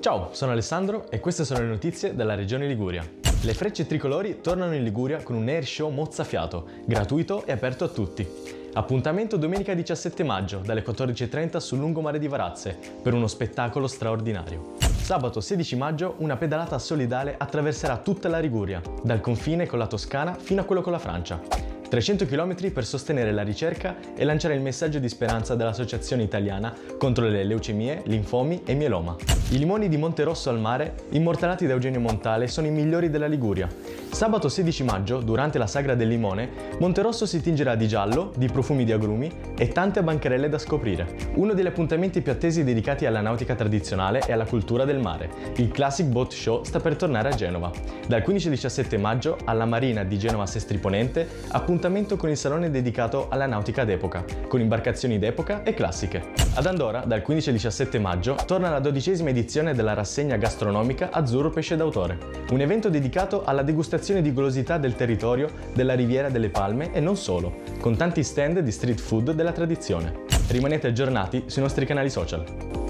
Ciao, sono Alessandro e queste sono le notizie dalla regione Liguria. Le Frecce Tricolori tornano in Liguria con un air show mozzafiato, gratuito e aperto a tutti. Appuntamento domenica 17 maggio dalle 14:30 sul lungomare di Varazze per uno spettacolo straordinario. Sabato 16 maggio una pedalata solidale attraverserà tutta la Liguria, dal confine con la Toscana fino a quello con la Francia. 300 km per sostenere la ricerca e lanciare il messaggio di speranza dell'Associazione Italiana contro le leucemie, linfomi e mieloma. I limoni di Monterosso al mare, immortalati da Eugenio Montale, sono i migliori della Liguria. Sabato 16 maggio, durante la Sagra del Limone, Monterosso si tingerà di giallo, di profumi di agrumi e tante bancarelle da scoprire. Uno degli appuntamenti più attesi dedicati alla nautica tradizionale e alla cultura del mare. Il Classic Boat Show sta per tornare a Genova. Dal 15 al 17 maggio, alla Marina di Genova Sestri Ponente, appuntamento con il salone dedicato alla nautica d'epoca, con imbarcazioni d'epoca e classiche. Ad Andorra, dal 15 al 17 maggio, torna la 12ª edizione della rassegna gastronomica Azzurro Pesce d'Autore, un evento dedicato alla degustazione di golosità del territorio della Riviera delle Palme e non solo, con tanti stand di street food della tradizione. Rimanete aggiornati sui nostri canali social.